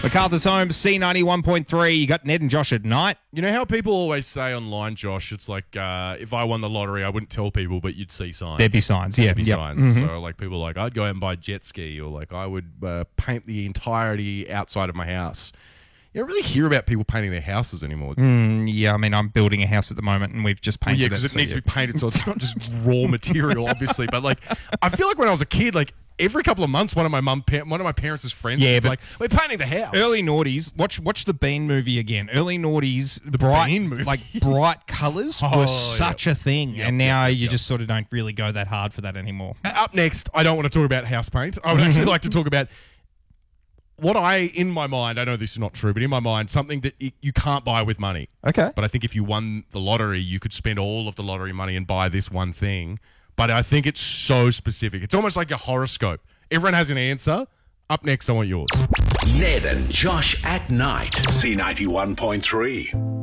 MacArthur's Home, C91.3. You got Ned and Josh at night. You know how people always say online, Josh, it's like if I won the lottery, I wouldn't tell people, but you'd see signs. There'd be signs, yeah. There'd be Yep. signs. So like people are like, I'd go out and buy a jet ski, or like I would paint the entirety outside of my house. You don't really hear about people painting their houses anymore. Yeah, I mean, I'm building a house at the moment, and we've just painted Yeah, because it needs to be painted, so it's not just raw material, obviously. But like, I feel like when I was a kid, like every couple of months, one of my parents' friends was like, "We're painting the house." Early noughties. Watch the Bean movie again. Early noughties, the bright, Bean movie? like bright colours were such a thing, and now you just sort of don't really go that hard for that anymore. Up next, I don't want to talk about house paint. I would actually like to talk about what in my mind, I know this is not true, but in my mind, something that you can't buy with money. Okay. But I think if you won the lottery, you could spend all of the lottery money and buy this one thing. But I think it's so specific. It's almost like a horoscope. Everyone has an answer. Up next, I want yours. Ned and Josh at night. C91.3.